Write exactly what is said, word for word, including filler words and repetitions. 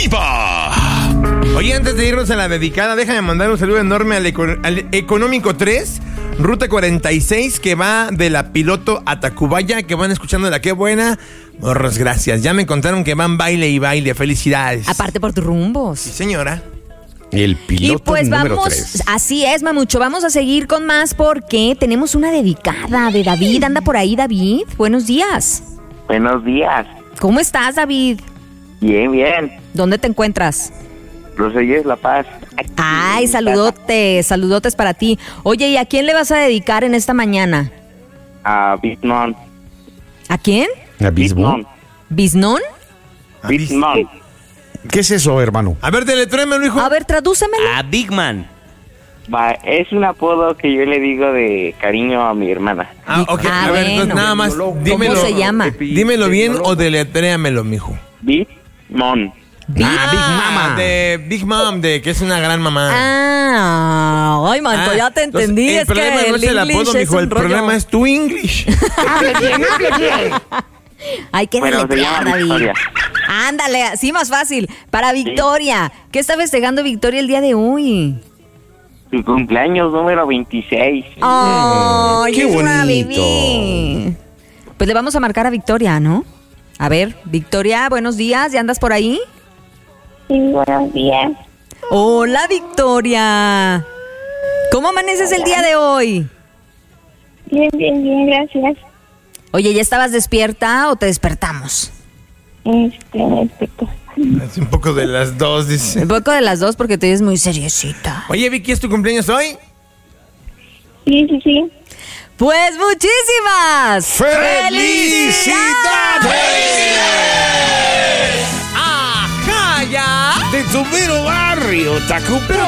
Diva. Oye, antes de irnos a la dedicada, déjame mandar un saludo enorme al, eco- al Económico tres, Ruta cuarenta y seis, que va de la Piloto a Tacubaya, que van escuchando la Qué Buena. Morros, gracias. Ya me contaron que van baile y baile. Felicidades. Aparte por tus rumbos. Sí, señora. El piloto Y pues número vamos, tres. así es, Mamucho, vamos a seguir con más porque tenemos una dedicada de David. Anda por ahí, David. Buenos días. Buenos días. ¿Cómo estás, David? Bien, bien. ¿Dónde te encuentras? Roselles La Paz. Aquí Ay, en saludotes, saludotes para ti. Oye, ¿y a quién le vas a dedicar en esta mañana? casa. A Bitmon. ¿A quién? Abismo. ¿Biznón? Bitmon. ¿Qué es eso, hermano? A ver, deletrémelo, hijo. A ver, tradúcemelo. A Big Man. Va, es un apodo que yo le digo de cariño a mi hermana. Ah, ok. Ah, a ver, bueno. entonces nada más. ¿Cómo Dímelo, se llama? Dímelo bien o deletréamelo, mijo. Bitmon. Ah, Big Mama. De Big Mom, de que es una gran mamá. Ah, ay, manto, Ah, ya te entonces, entendí. el es problema que no el es el English apodo, es mijo. un El rollo. problema es tu English. Hay que Bueno, se deletrear, llama David. Victoria. Ándale, así más fácil. Para Victoria. ¿Qué está festejando Victoria el día de hoy? Su cumpleaños número veintiséis. ¡Ay, qué es una bonito! bebé! Pues le vamos a marcar a Victoria, ¿no? A ver, Victoria, buenos días. ¿Ya andas por ahí? Sí, buenos días. Hola, Victoria. ¿Cómo amaneces el día de hoy? Bien, bien, bien, gracias. Oye, ¿ya estabas despierta o te despertamos? Este, respecto. Es un poco de las dos, dice. Un poco de las dos porque te ves muy seriecita. Oye, Vicky, ¿es tu cumpleaños hoy? Sí, sí, sí. Pues muchísimas ¡Felicidades! ¡Ajá, ya! De tu mero barrio, Tacupe.